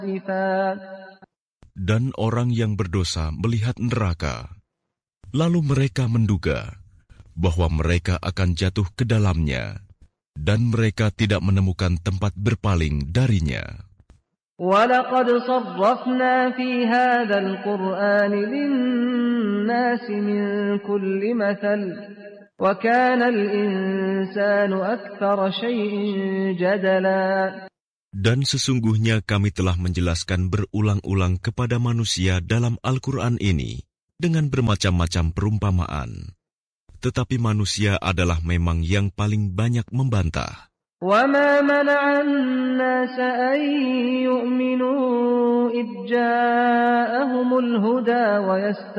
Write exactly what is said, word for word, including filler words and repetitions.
Dan orang yang berdosa melihat neraka, lalu mereka menduga bahwa mereka akan jatuh ke dalamnya, dan mereka tidak menemukan tempat berpaling darinya. وَلَقَدْ صَرَّفْنَا فِي هَذَا الْقُرْآنِ لِلنَّاسِ مِنْ كُلِّ مَثَلٍ وَكَانَ الْإِنسَانُ أَكْثَرَ شَيْءٍ جَدَلًا. Dan sesungguhnya kami telah menjelaskan berulang-ulang kepada manusia dalam Al-Quran ini dengan bermacam-macam perumpamaan. Tetapi manusia adalah memang yang paling banyak membantah. وَمَا مَنَعَ النَّاسَ أَن يُؤْمِنُوا إِذْ جَاءَهُمُ الْهُدَى وَيَسْتَغْفِرُوا